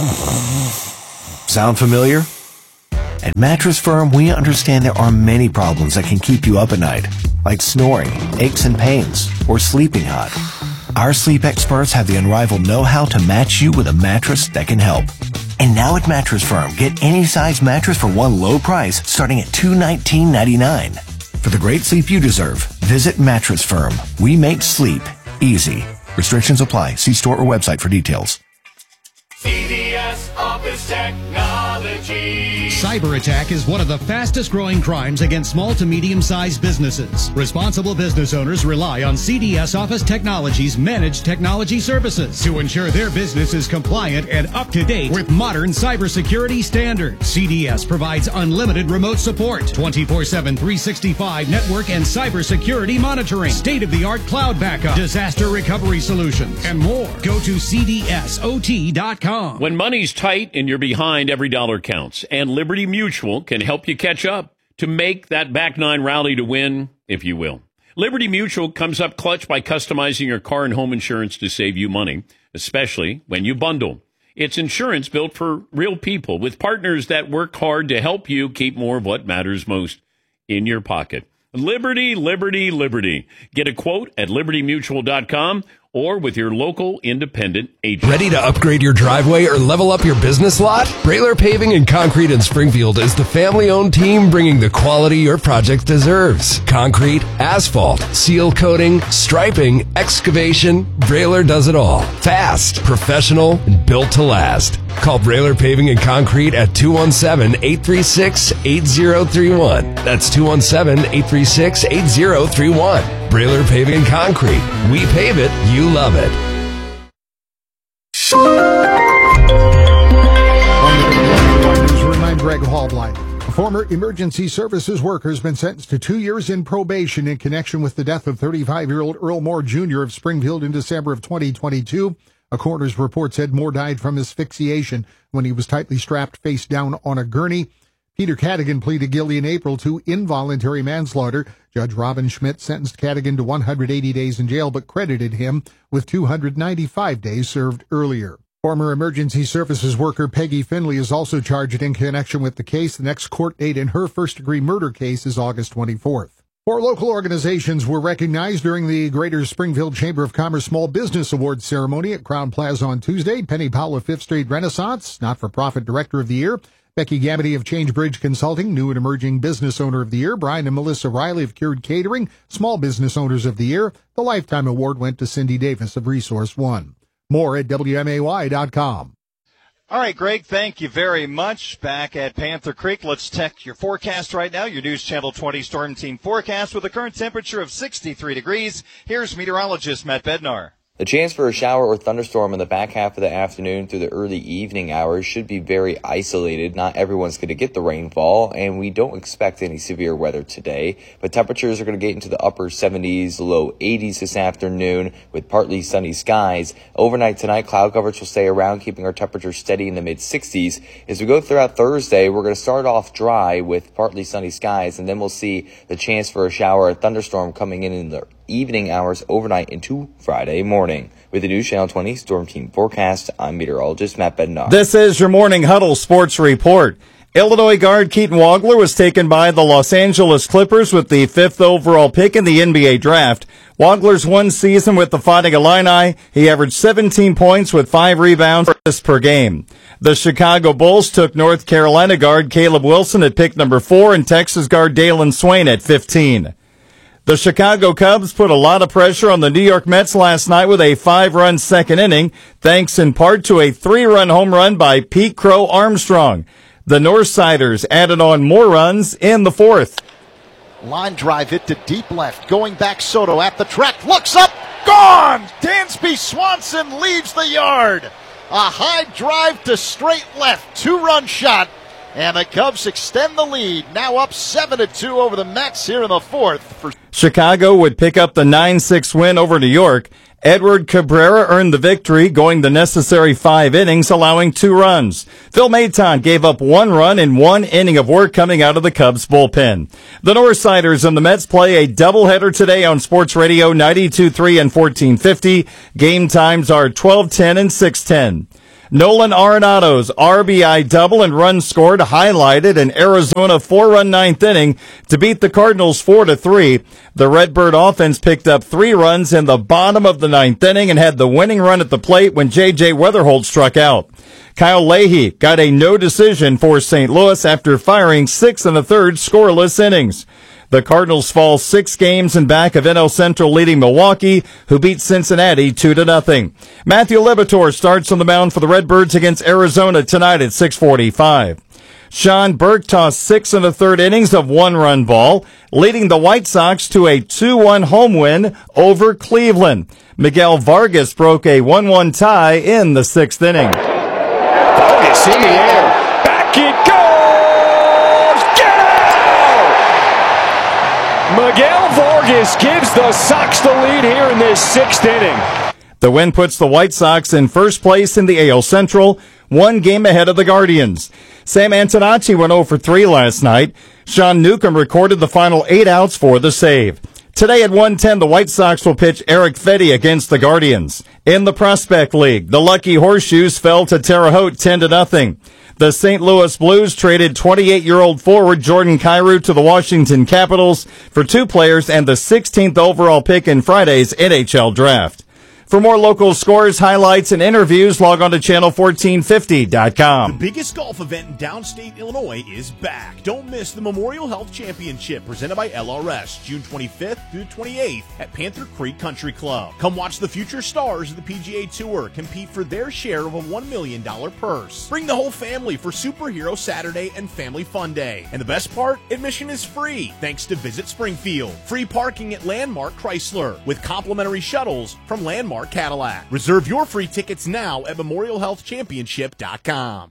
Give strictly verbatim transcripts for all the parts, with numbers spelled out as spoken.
Sound familiar? At Mattress Firm, we understand there are many problems that can keep you up at night, like snoring, aches and pains, or sleeping hot. Our sleep experts have the unrivaled know-how to match you with a mattress that can help. And now at Mattress Firm, get any size mattress for one low price starting at two hundred nineteen dollars and ninety-nine cents. For the great sleep you deserve, visit Mattress Firm. We make sleep easy. Restrictions apply. See store or website for details. C D S Office Technology. Cyber attack is one of the fastest growing crimes against small to medium-sized businesses. Responsible business owners rely on C D S Office Technology's managed technology services to ensure their business is compliant and up to date with modern cybersecurity standards. C D S provides unlimited remote support, twenty-four seven, three sixty-five network and cybersecurity monitoring, state-of-the-art cloud backup, disaster recovery solutions, and more. Go to C D S O T dot com. When money's tight and you're behind, every dollar counts. And Liberty Mutual can help you catch up to make that back nine rally to win, if you will. Liberty Mutual comes up clutch by customizing your car and home insurance to save you money, especially when you bundle. It's insurance built for real people with partners that work hard to help you keep more of what matters most in your pocket. Liberty, Liberty, Liberty. Get a quote at liberty mutual dot com or with your local independent agent. Ready to upgrade your driveway or level up your business lot? Brailer Paving and Concrete in Springfield is the family-owned team bringing the quality your project deserves. Concrete, asphalt, seal coating, striping, excavation, Brailer does it all. Fast, professional, and built to last. Call Brailer Paving and Concrete at two one seven, eight three six, eight zero three one. That's two one seven, eight three six, eight zero three one. Brailer Paving and Concrete. We pave it, you love it. I'm Greg Hallblight. A former emergency services worker has been sentenced to two years in probation in connection with the death of thirty-five-year-old Earl Moore Junior of Springfield in December of twenty twenty-two. A coroner's report said Moore died from asphyxiation when he was tightly strapped face down on a gurney. Peter Cadigan pleaded guilty in April to involuntary manslaughter. Judge Robin Schmidt sentenced Cadigan to one hundred eighty days in jail, but credited him with two hundred ninety-five days served earlier. Former emergency services worker Peggy Finley is also charged in connection with the case. The next court date in her first-degree murder case is August twenty-fourth. Four local organizations were recognized during the Greater Springfield Chamber of Commerce Small Business Awards ceremony at Crown Plaza on Tuesday. Penny Powell of Fifth Street Renaissance, Not-for-Profit Director of the Year. Becky Gamity of Change Bridge Consulting, New and Emerging Business Owner of the Year. Brian and Melissa Riley of Cured Catering, Small Business Owners of the Year. The Lifetime Award went to Cindy Davis of Resource One. More at W M A Y dot com. All right, Greg, thank you very much. Back at Panther Creek, let's check your forecast right now. Your News Channel twenty Storm Team forecast with a current temperature of sixty-three degrees. Here's meteorologist Matt Bednar. The chance for a shower or thunderstorm in the back half of the afternoon through the early evening hours should be very isolated. Not everyone's going to get the rainfall, and we don't expect any severe weather today. But temperatures are going to get into the upper seventies, low eighties this afternoon with partly sunny skies. Overnight tonight, cloud coverage will stay around, keeping our temperature steady in the mid-sixties. As we go throughout Thursday, we're going to start off dry with partly sunny skies, and then we'll see the chance for a shower or thunderstorm coming in in the evening hours overnight into Friday morning. With the News Channel twenty Storm Team forecast, I'm meteorologist Matt Bednar. This is your Morning Huddle Sports Report. Illinois guard Keaton Wagler was taken by the Los Angeles Clippers with the fifth overall pick in the N B A draft. Wagler's one season with the Fighting Illini, he averaged seventeen points with five rebounds per game. The Chicago Bulls took North Carolina guard Caleb Wilson at pick number four and Texas guard Dalen Swain at fifteen. The Chicago Cubs put a lot of pressure on the New York Mets last night with a five-run second inning, thanks in part to a three-run home run by Pete Crow Armstrong. The Northsiders added on more runs in the fourth. Line drive hit to deep left. Going back, Soto at the track. Looks up. Gone! Dansby Swanson leaves the yard. A high drive to straight left. Two-run shot. And the Cubs extend the lead. Now up seven to two over the Mets here in the fourth. For Chicago would pick up the nine six win over New York. Edward Cabrera earned the victory, going the necessary five innings, allowing two runs. Phil Maton gave up one run in one inning of work coming out of the Cubs bullpen. The Northsiders and the Mets play a doubleheader today on Sports Radio ninety-two point three and fourteen fifty. Game times are twelve ten and six ten. Nolan Arenado's R B I double and run scored highlighted an Arizona four-run ninth inning to beat the Cardinals four to three. The Redbird offense picked up three runs in the bottom of the ninth inning and had the winning run at the plate when J J Weatherholt struck out. Kyle Leahy got a no decision for Saint Louis after firing six and a third scoreless innings. The Cardinals fall six games in back of N L Central leading Milwaukee, who beat Cincinnati two to nothing. Matthew Liberatore starts on the mound for the Redbirds against Arizona tonight at six forty-five. Sean Burke tossed six and a third innings of one-run ball, leading the White Sox to a two one home win over Cleveland. Miguel Vargas broke a one one tie in the sixth inning. Vargas in the air. Back it goes! Get out! Miguel Vargas gives the Sox the lead here in this sixth inning. The win puts the White Sox in first place in the A L Central, one game ahead of the Guardians. Sam Antonacci went oh for three last night. Sean Newcomb recorded the final eight outs for the save. Today at one ten, the White Sox will pitch Eric Fedde against the Guardians. In the Prospect League, the Lucky Horseshoes fell to Terre Haute ten to nothing. The Saint Louis Blues traded twenty-eight-year-old forward Jordan Kyrou to the Washington Capitals for two players and the sixteenth overall pick in Friday's N H L Draft. For more local scores, highlights, and interviews, log on to channel fourteen fifty dot com. The biggest golf event in downstate Illinois is back. Don't miss the Memorial Health Championship presented by L R S, June twenty-fifth through twenty-eighth at Panther Creek Country Club. Come watch the future stars of the P G A Tour compete for their share of a one million dollars purse. Bring the whole family for Superhero Saturday and Family Fun Day. And the best part, admission is free thanks to Visit Springfield. Free parking at Landmark Chrysler with complimentary shuttles from Landmark Cadillac. Reserve your free tickets now at memorial health championship dot com.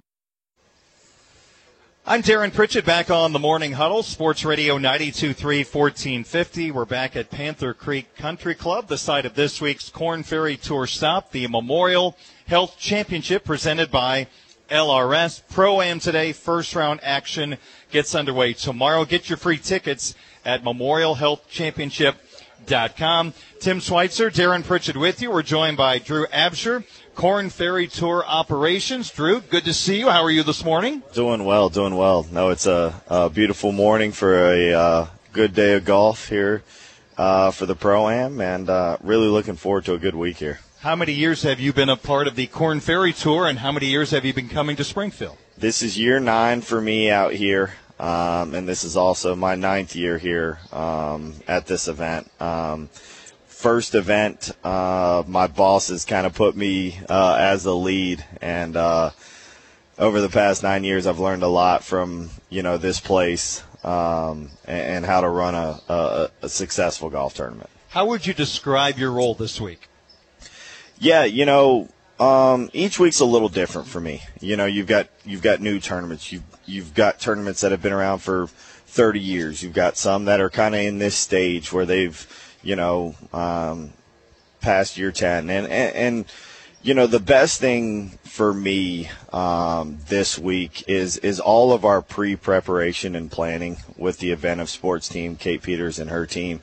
I'm Darren Pritchett, back on the Morning Huddle, Sports Radio ninety-two point three, fourteen fifty. We're back at Panther Creek Country Club, the site of this week's Corn Ferry Tour stop, the Memorial Health Championship presented by L R S. Pro-Am today, first round action gets underway tomorrow. Get your free tickets at memorial health championship dot com. Tim Schweitzer, Darren Pritchett with you. We're joined by Drew Absher, Corn Ferry Tour Operations. Drew, good to see you. How are you this morning? Doing well, doing well. No, it's a, a beautiful morning for a uh, good day of golf here uh, for the Pro-Am, and uh, really looking forward to a good week here. How many years have you been a part of the Corn Ferry Tour, and how many years have you been coming to Springfield? This is year nine for me out here. Um, and this is also my ninth year here um, at this event. Um, first event, uh, my bosses kind of put me uh, as the lead, and uh, over the past nine years, I've learned a lot from you know this place um, and, and how to run a, a, a successful golf tournament. How would you describe your role this week? Yeah, you know. Um, each week's a little different for me. You know, you've got you've got new tournaments. You've you've got tournaments that have been around for thirty years. You've got some that are kind of in this stage where they've, you know, um, past year ten. And, and and you know, the best thing for me um, this week is is all of our pre-preparation and planning with the Event of Sports team, Kate Peters and her team.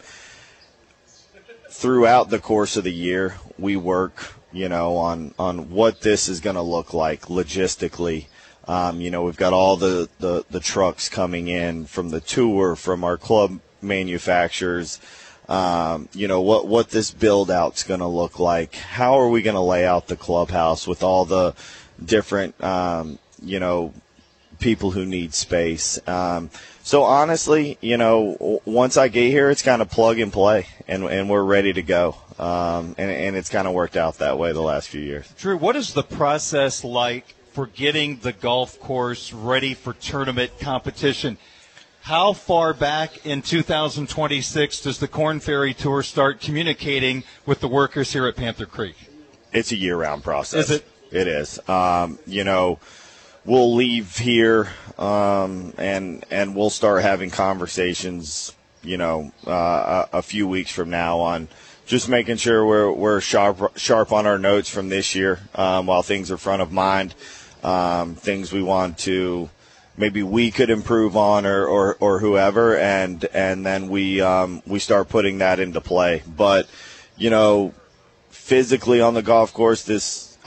Throughout the course of the year, we work, you know, on, on what this is going to look like logistically. Um, you know, we've got all the, the, the trucks coming in from the tour, from our club manufacturers. Um, you know, what, what this build out's going to look like. How are we going to lay out the clubhouse with all the different, um, you know, people who need space. Um, so honestly, you know, once I get here, it's kind of plug and play, and and we're ready to go. Um, and, and it's kind of worked out that way the last few years. Drew, what is the process like for getting the golf course ready for tournament competition? How far back in two thousand twenty-six does the Corn Ferry Tour start communicating with the workers here at Panther Creek? It's a year-round process. Is it? It is. Um, you know, we'll leave here um, and and we'll start having conversations, you know, uh, a, a few weeks from now on just making sure we're we're sharp sharp on our notes from this year um, while things are front of mind, um, things we want to maybe we could improve on or, or, or whoever, and and then we um, we start putting that into play. But, you know, physically on the golf course, this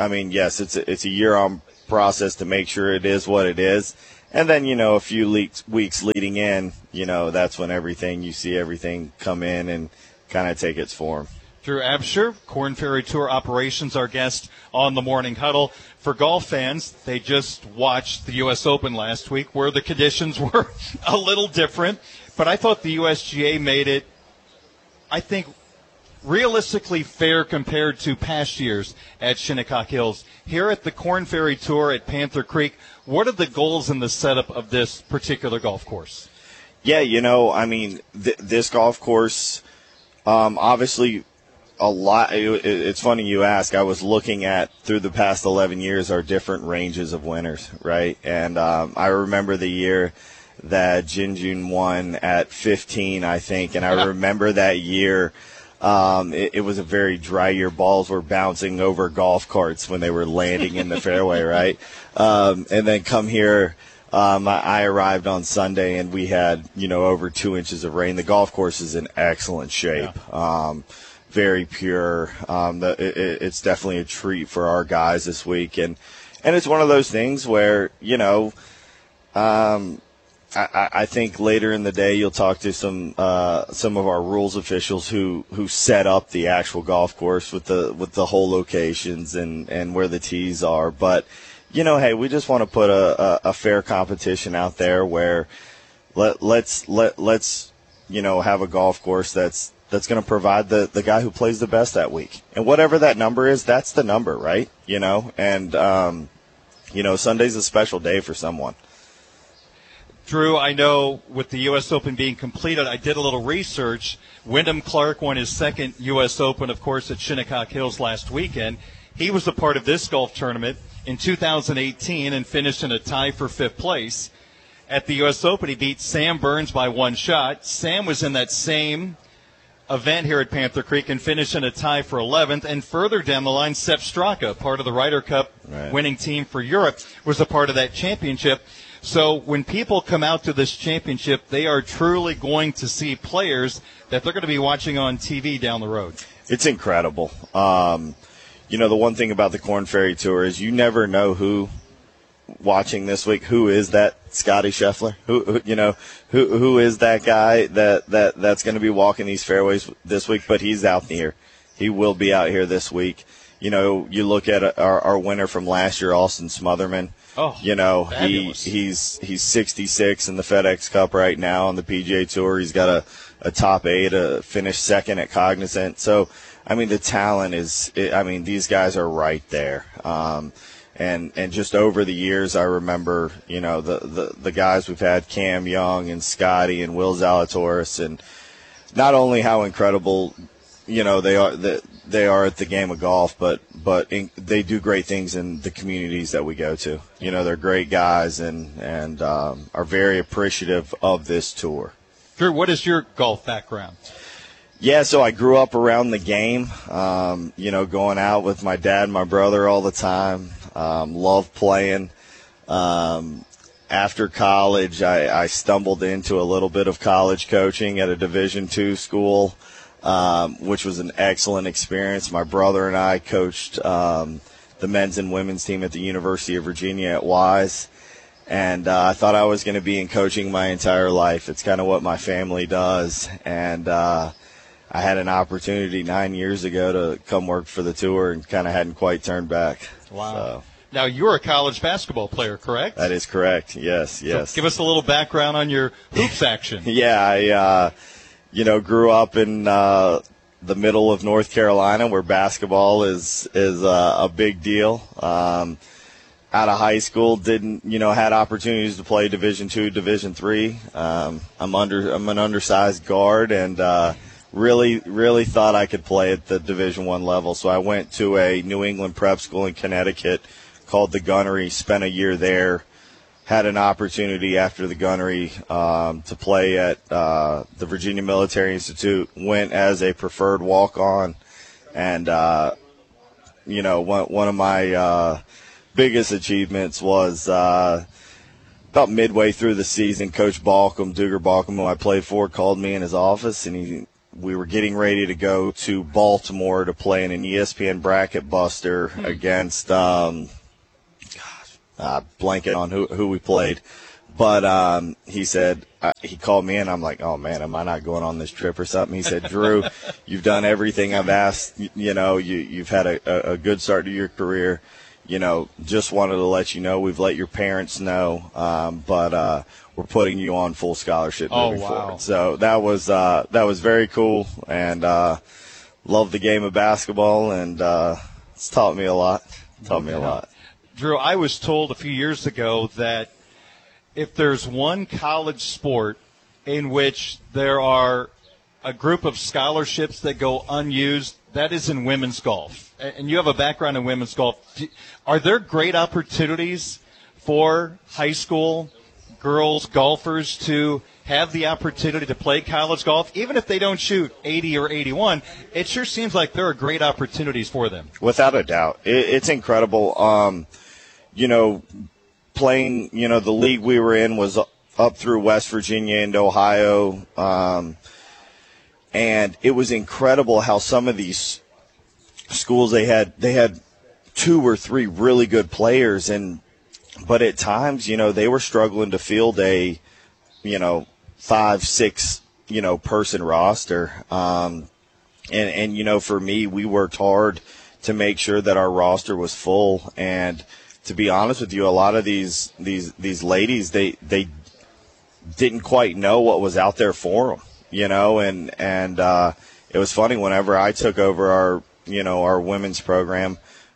I mean, yes, it's a, it's a year-on process to make sure it is what it is. And then, you know, a few leaks, weeks leading in, you know, that's when everything, you see everything come in and kind of take its form. Drew Absher, Korn Ferry Tour Operations, our guest on the Morning Huddle. For golf fans, they just watched the U S Open last week where the conditions were a little different. But I thought the U S G A made it, I think, realistically fair compared to past years at Shinnecock Hills. Here at the Korn Ferry Tour at Panther Creek, what are the goals in the setup of this particular golf course? Yeah, you know, I mean, th- this golf course, um, obviously – a lot. It, it's funny you ask. I was looking at through the past eleven years our different ranges of winners, right? And um, I remember the year that Jin Jun won at fifteen, I think, and I remember that year. Um, it, it was a very dry year. Balls were bouncing over golf carts when they were landing in the fairway, right? Um, and then come here. Um, I, I arrived on Sunday and we had, you know, over two inches of rain. The golf course is in excellent shape. Yeah. Um, very pure. Um, the, it, it's definitely a treat for our guys this week. And, and it's one of those things where, you know, um, I, I think later in the day you'll talk to some, uh, some of our rules officials who, who set up the actual golf course with the, with the whole locations and, and where the tees are. But, you know, hey, we just want to put a, a, a fair competition out there where let, let's, let, let's, you know, have a golf course that's, that's going to provide the, the guy who plays the best that week. And whatever that number is, that's the number, right? You know, and, um, you know, Sunday's a special day for someone. Drew, I know with the U S Open being completed, I did a little research. Wyndham Clark won his second U S Open, of course, at Shinnecock Hills last weekend. He was a part of this golf tournament in two thousand eighteen and finished in a tie for fifth place. At the U S Open, he beat Sam Burns by one shot. Sam was in that same event here at Panther Creek and finished in a tie for eleventh. And further down the line, Sepp Straka, part of the Ryder Cup right. winning team for Europe, was a part of that championship. So when people come out to this championship, they are truly going to see players that they're going to be watching on T V down the road. It's incredible. Um, you know, the one thing about the Korn Ferry Tour is you never know who watching this week, who is that Scotty Scheffler? Who, who you know, who who is that guy that, that, that's going to be walking these fairways this week? But he's out here. He will be out here this week. You know, you look at our, our winner from last year, Austin Smotherman. Oh, you know, fabulous. he he's he's sixty-six in the FedEx Cup right now on the P G A Tour. He's got a, a top eight, a finished second at Cognizant. So, I mean, the talent is, I mean, these guys are right there. Um, and and just over the years, I remember, you know, the, the, the guys we've had, Cam Young and Scotty and Will Zalatoris, and not only how incredible, you know, they are the, they are at the game of golf, but but in, they do great things in the communities that we go to. You know, they're great guys and and um, are very appreciative of this tour. Drew, what is your golf background? Yeah, so I grew up around the game. Um, you know, going out with my dad and my brother all the time. Um, loved playing. Um, after college, I, I stumbled into a little bit of college coaching at a Division two school. Um, which was an excellent experience. My brother and I coached um, the men's and women's team at the University of Virginia at Wise, and uh, I thought I was going to be in coaching my entire life. It's kind of what my family does, and uh, I had an opportunity nine years ago to come work for the tour and kind of hadn't quite turned back. Wow. So. Now, you're a college basketball player, correct? That is correct, yes, yes. So give us a little background on your hoops action. yeah, I uh, – You know, grew up in uh, the middle of North Carolina where basketball is is uh, a big deal. Um, out of high school, didn't you know had opportunities to play Division two, Division three. Um, I'm under I'm an undersized guard, and uh, really really thought I could play at the Division one level. So I went to a New England prep school in Connecticut called the Gunnery. Spent a year there. Had an opportunity after the Gunnery um, to play at uh, the Virginia Military Institute. Went as a preferred walk-on, and uh, you know one one of my uh, biggest achievements was uh, about midway through the season. Coach Balcom, Duger Balcom, who I played for, called me in his office, and he we were getting ready to go to Baltimore to play in an E S P N bracket buster hmm. against, um, gosh, uh, blanket on who, who we played. But um, he said, uh, he called me and I'm like, oh man, am I not going on this trip or something? He said, Drew, you've done everything I've asked. You, you know, you, you've had a, a good start to your career. You know, just wanted to let you know we've let your parents know, um, but uh, we're putting you on full scholarship moving oh, wow. forward. So that was uh, that was very cool, and uh, love the game of basketball, and uh, it's taught me a lot. Taught me a lot. Drew, I was told a few years ago that if there's one college sport in which there are a group of scholarships that go unused, that is in women's golf. And you have a background in women's golf. Are there great opportunities for high school girls golfers to have the opportunity to play college golf, even if they don't shoot eighty or eighty-one? It sure seems like there are great opportunities for them. Without a doubt. It, it's incredible. Um, you know, playing, you know, the league we were in was up through West Virginia and Ohio. Um, and it was incredible how some of these schools, they had, they had two or three really good players. And, but at times, you know, they were struggling to field a, you know, five, six, you know, person roster. Um, and, and, you know, for me, we worked hard to make sure that our roster was full. And, to be honest with you, a lot of these these these ladies, they they didn't quite know what was out there for them, you know. And and uh, it was funny whenever I took over our you know our women's program,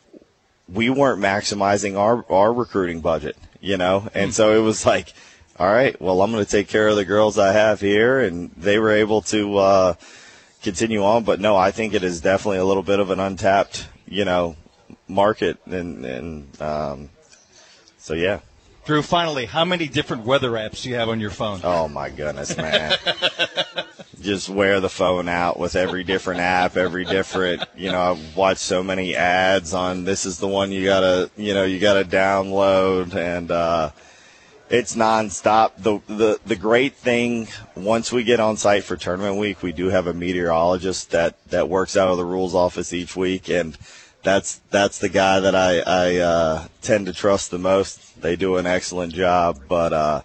we weren't maximizing our our recruiting budget, you know. And so it was like, all right, well, I'm going to take care of the girls I have here, and they were able to uh, continue on. But no, I think it is definitely a little bit of an untapped, you know, market, and, and um, so yeah. Drew, finally, how many different weather apps do you have on your phone? Oh my goodness, man! Just wear the phone out with every different app, every different. You know, I've watched so many ads on this is the one you gotta, you know, you gotta download, and uh, it's nonstop. The the the great thing, once we get on site for tournament week, we do have a meteorologist that that works out of the rules office each week, and That's that's the guy that I, I uh, tend to trust the most. They do an excellent job, but uh,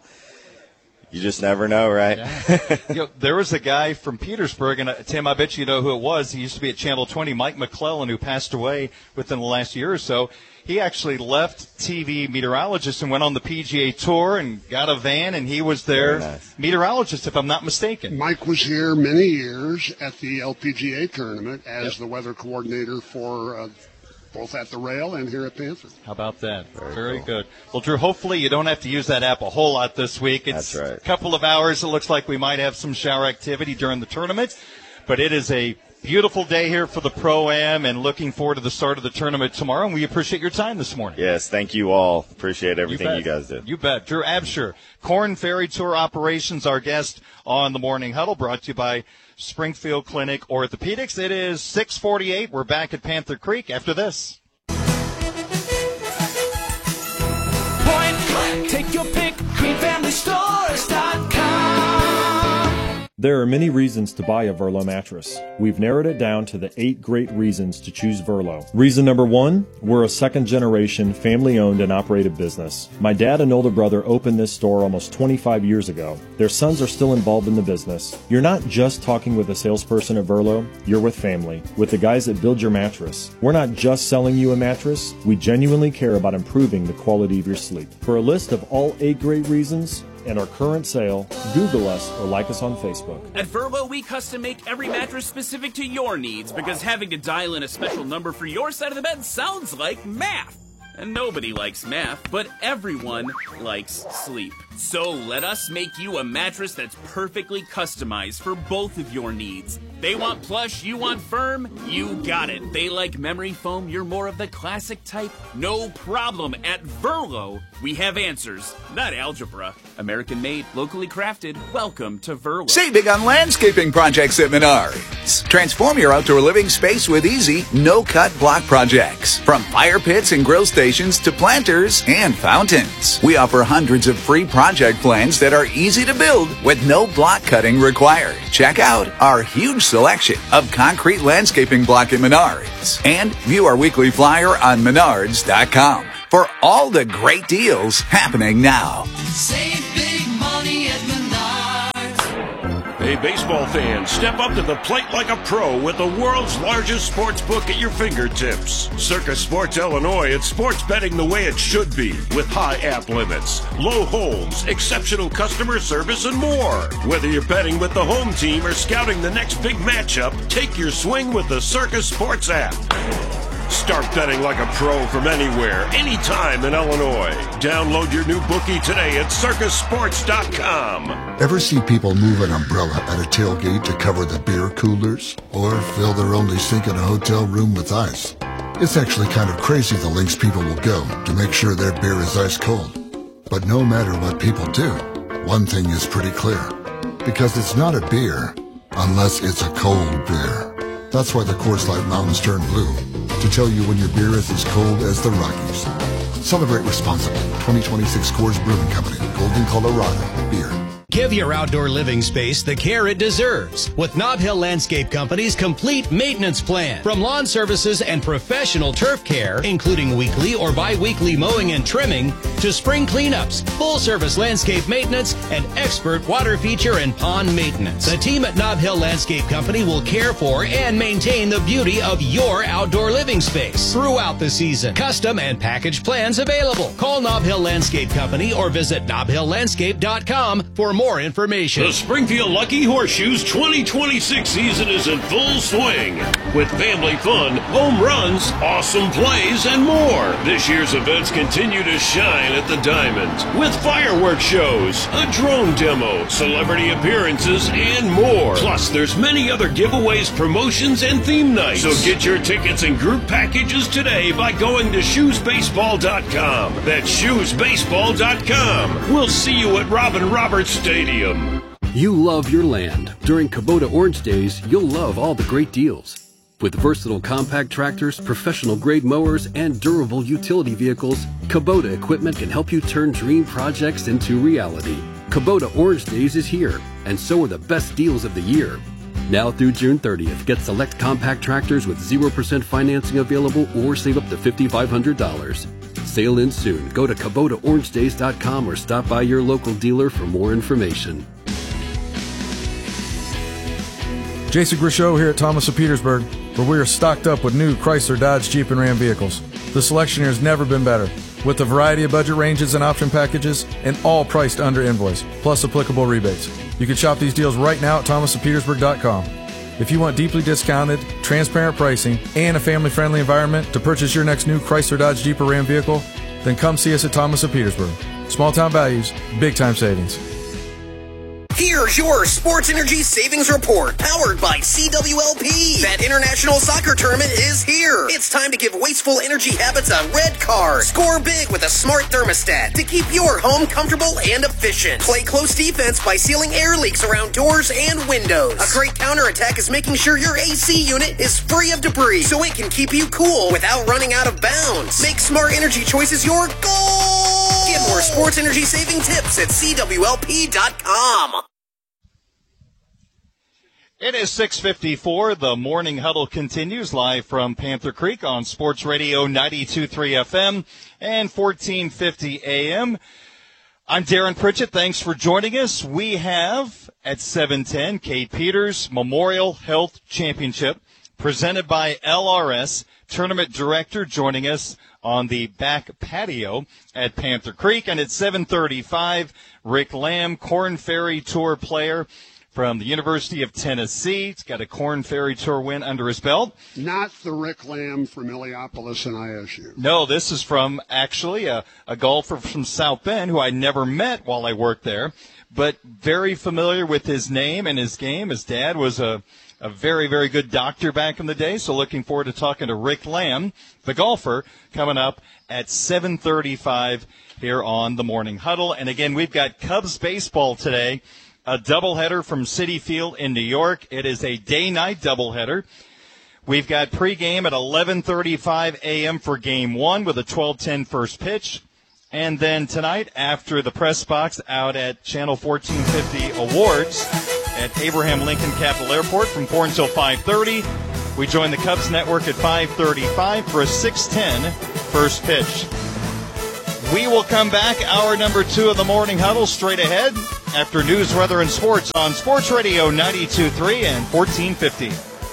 you just never know, right? Yeah. You know, there was a guy from Petersburg, and uh, Tim, I bet you know who it was. He used to be at Channel twenty, Mike McClellan, who passed away within the last year or so. He actually left T V meteorologist and went on the P G A Tour and got a van, and he was their nice. meteorologist, if I'm not mistaken. Mike was here many years at the L P G A tournament as yep. the weather coordinator for uh, both at the Rail and here at Panther. How about that? Very, Very cool. good. Well, Drew, hopefully you don't have to use that app a whole lot this week. It's That's right. a couple of hours. It looks like we might have some shower activity during the tournament, but it is a beautiful day here for the Pro-Am, and looking forward to the start of the tournament tomorrow, and we appreciate your time this morning. Yes, thank you all. Appreciate everything you, you guys did. You bet. Drew Absher, Corn Ferry Tour Operations, our guest on the Morning Huddle, brought to you by Springfield Clinic Orthopedics. It is six forty-eight. We're back at Panther Creek after this. Point click. Take your pick. green family stores dot com. There are many reasons to buy a Verlo mattress. We've narrowed it down to the eight great reasons to choose Verlo. Reason number one, we're a second-generation, family-owned and operated business. My dad and older brother opened this store almost twenty-five years ago. Their sons are still involved in the business. You're not just talking with a salesperson at Verlo, you're with family, with the guys that build your mattress. We're not just selling you a mattress, we genuinely care about improving the quality of your sleep. For a list of all eight great reasons and our current sale, Google us or like us on Facebook. At Verlo, we custom make every mattress specific to your needs, because having to dial in a special number for your side of the bed sounds like math. And nobody likes math, but everyone likes sleep. So let us make you a mattress that's perfectly customized for both of your needs. They want plush, you want firm, you got it. They like memory foam, you're more of the classic type. No problem. At Verlo, we have answers, not algebra. American made, locally crafted. Welcome to Verlo. Save big on landscaping projects at Menards. Transform your outdoor living space with easy, no-cut block projects. From fire pits and grill stations to planters and fountains. We offer hundreds of free project plans that are easy to build with no block cutting required. Check out our huge selection of concrete landscaping block at Menards. And view our weekly flyer on menards dot com for all the great deals happening now. Save big money at Menards. Hey, baseball fans, step up to the plate like a pro with the world's largest sports book at your fingertips. Circa Sports Illinois, it's sports betting the way it should be, with high app limits, low holds, exceptional customer service, and more. Whether you're betting with the home team or scouting the next big matchup, take your swing with the Circa Sports app. Start betting like a pro from anywhere, anytime in Illinois. Download your new bookie today at circus sports dot com. Ever see people move an umbrella at a tailgate to cover the beer coolers? Or fill their only sink in a hotel room with ice? It's actually kind of crazy the lengths people will go to make sure their beer is ice cold. But no matter what people do, one thing is pretty clear. Because it's not a beer unless it's a cold beer. That's why the Coors Light Mountains turn blue, to tell you when your beer is as cold as the Rockies. Celebrate responsibly. twenty twenty-six Coors Brewing Company, Golden, Colorado. Beer. Give your outdoor living space the care it deserves with Nob Hill Landscape Company's complete maintenance plan. From lawn services and professional turf care, including weekly or bi-weekly mowing and trimming, to spring cleanups, full-service landscape maintenance, and expert water feature and pond maintenance. The team at Nob Hill Landscape Company will care for and maintain the beauty of your outdoor living space throughout the season. Custom and package plans available. Call Nob Hill Landscape Company or visit nob hill landscape dot com for more information. The Springfield Lucky Horseshoes twenty twenty-six season is in full swing with family fun, home runs, awesome plays, and more. This year's events continue to shine at the Diamond with fireworks shows, a drone demo, celebrity appearances, and more. Plus, there's many other giveaways, promotions, and theme nights. So get your tickets and group packages today by going to shoes baseball dot com. That's shoes baseball dot com. We'll see you at Robin Roberts Stadium. You love your land. During Kubota Orange Days, you'll love all the great deals. With versatile compact tractors, professional grade mowers, and durable utility vehicles, Kubota equipment can help you turn dream projects into reality. Kubota Orange Days is here, and so are the best deals of the year. Now through June thirtieth, get select compact tractors with zero percent financing available or save up to five thousand five hundred dollars. Sale ends soon. Go to kubota orange days dot com or stop by your local dealer for more information. Jason Grishow here at Thomas of Petersburg, where we are stocked up with new Chrysler, Dodge, Jeep, and Ram vehicles. The selection here has never been better, with a variety of budget ranges and option packages, and all priced under invoice, plus applicable rebates. You can shop these deals right now at thomas of petersburg dot com. If you want deeply discounted, transparent pricing, and a family-friendly environment to purchase your next new Chrysler, Dodge, Jeep, or Ram vehicle, then come see us at Thomas of Petersburg. Small-town values, big-time savings. Here's your Sports Energy Savings Report, powered by C W L P. That international soccer tournament is here. It's time to give wasteful energy habits a red card. Score big with a smart thermostat to keep your home comfortable and efficient. Play close defense by sealing air leaks around doors and windows. A great counterattack is making sure your A C unit is free of debris so it can keep you cool without running out of bounds. Make smart energy choices your goal. Get more sports energy saving tips at C W L P dot com. It is six fifty-four. The Morning Huddle continues live from Panther Creek on Sports Radio ninety-two point three F M and fourteen fifty A M. I'm Darren Pritchett. Thanks for joining us. We have at seven ten Kate Peters Memorial Health Championship presented by L R S. Tournament director joining us on the back patio at Panther Creek. And at seven thirty-five, Rick Lamb, Korn Ferry Tour player from the University of Tennessee. He's got a Korn Ferry Tour win under his belt. Not the Rick Lamb from Illiopolis and I S U. No, this is from actually a, a golfer from South Bend who I never met while I worked there, but very familiar with his name and his game. His dad was a, a very, very good doctor back in the day, so looking forward to talking to Rick Lamb, the golfer, coming up at seven thirty-five here on the Morning Huddle. And again, we've got Cubs baseball today. A doubleheader from Citi Field in New York. It is a day-night doubleheader. We've got pregame at eleven thirty-five A M for game one with a twelve ten first pitch. And then tonight, after the press box out at Channel fourteen fifty Awards, at Abraham Lincoln Capital Airport from four until five thirty. We join the Cubs network at five thirty-five for a six ten first pitch. We will come back, hour number two of the Morning Huddle, straight ahead after news, weather, and sports on Sports Radio ninety-two point three and fourteen fifty.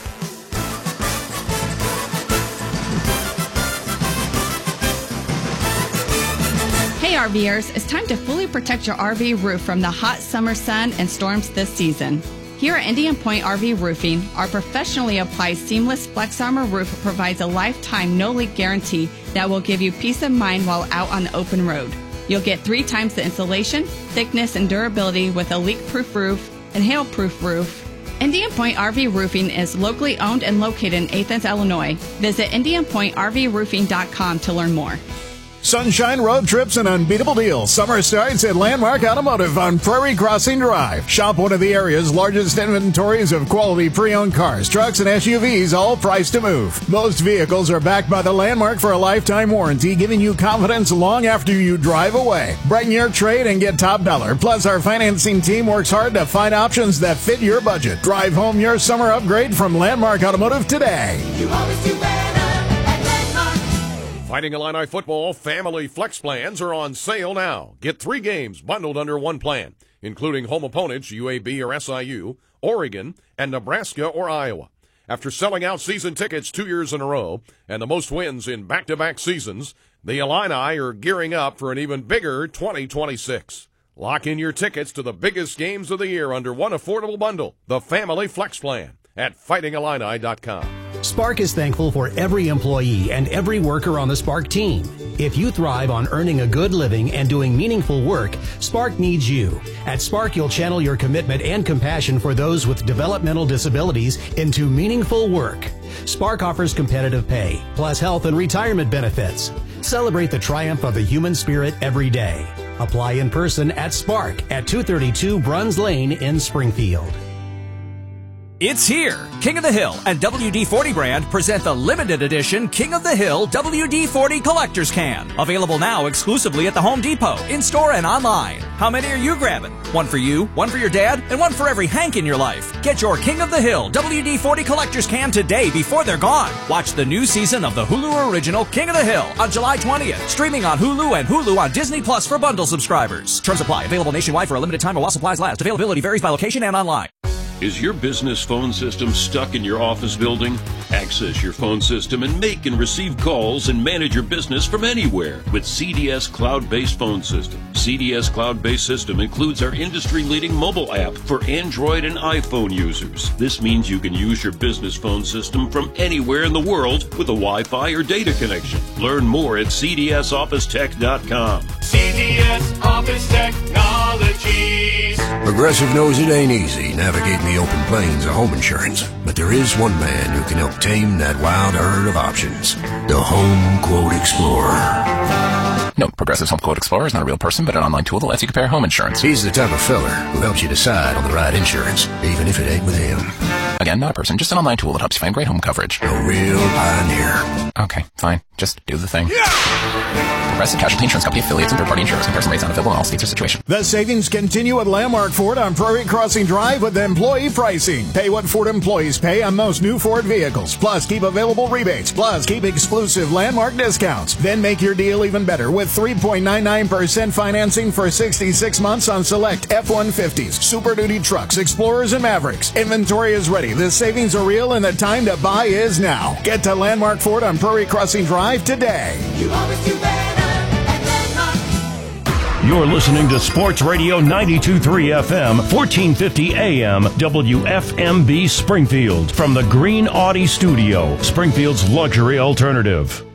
Hey RVers, it's time to fully protect your R V roof from the hot summer sun and storms this season. Here at Indian Point R V Roofing, our professionally applied seamless Flex Armor roof provides a lifetime no-leak guarantee that will give you peace of mind while out on the open road. You'll get three times the insulation, thickness, and durability with a leak-proof roof and hail-proof roof. Indian Point R V Roofing is locally owned and located in Athens, Illinois. Visit indian point r v roofing dot com to learn more. Sunshine road trips and unbeatable deals. Summer starts at Landmark Automotive on Prairie Crossing Drive. Shop one of the area's largest inventories of quality pre-owned cars, trucks, and S U Vs, all priced to move. Most vehicles are backed by the Landmark for a lifetime warranty, giving you confidence long after you drive away. Brighten your trade and get top dollar. Plus, our financing team works hard to find options that fit your budget. Drive home your summer upgrade from Landmark Automotive today. You always do better. Fighting Illini football family flex plans are on sale now. Get three games bundled under one plan, including home opponents U A B or S I U, Oregon, and Nebraska or Iowa. After selling out season tickets two years in a row and the most wins in back-to-back seasons, the Illini are gearing up for an even bigger twenty twenty-six. Lock in your tickets to the biggest games of the year under one affordable bundle, the Family Flex Plan, at fighting illini dot com. Spark is thankful for every employee and every worker on the Spark team. If you thrive on earning a good living and doing meaningful work, Spark needs you. At Spark, you'll channel your commitment and compassion for those with developmental disabilities into meaningful work. Spark offers competitive pay, plus health and retirement benefits. Celebrate the triumph of the human spirit every day. Apply in person at Spark at two thirty-two Bruns Lane in Springfield. It's here! King of the Hill and W D forty brand present the limited edition King of the Hill W D forty Collector's Can. Available now exclusively at the Home Depot, in-store and online. How many are you grabbing? One for you, one for your dad, and one for every Hank in your life. Get your King of the Hill W D forty Collector's Can today before they're gone. Watch the new season of the Hulu original King of the Hill on July twentieth. Streaming on Hulu and Hulu on Disney Plus for bundle subscribers. Terms apply. Available nationwide for a limited time while supplies last. Availability varies by location and online. Is your business phone system stuck in your office building? Access your phone system and make and receive calls and manage your business from anywhere with C D S Cloud-Based Phone System. C D S Cloud-Based System includes our industry-leading mobile app for Android and iPhone users. This means you can use your business phone system from anywhere in the world with a Wi-Fi or data connection. Learn more at c d s office tech dot com. C D S Office Technologies. Progressive knows it ain't easy navigating the open plains of home insurance, but there is one man who can help tame that wild herd of options. The Home Quote Explorer. No, Progressive's Home Quote Explorer is not a real person, but an online tool that lets you compare home insurance. He's the type of feller who helps you decide on the right insurance, even if it ain't with him. Again, not a person, just an online tool that helps you find great home coverage. A real pioneer. Okay, fine. Just do the thing. Progressive Casualty Insurance Company affiliates and third-party insurers. Comparison rates not available in all states or situations. The savings continue at Landmark Ford on Prairie Crossing Drive with employee pricing. Pay what Ford employees pay on most new Ford vehicles. Plus, keep available rebates. Plus, keep exclusive Landmark discounts. Then make your deal even better with three point nine nine percent financing for sixty-six months on select F one fifties, Super Duty trucks, Explorers, and Mavericks. Inventory is ready. The savings are real, and the time to buy is now. Get to Landmark Ford on Prairie Crossing Drive today. You always do better. You're listening to Sports Radio ninety-two point three F M, fourteen fifty A M, W F M B Springfield. From the Green Audi Studio, Springfield's luxury alternative.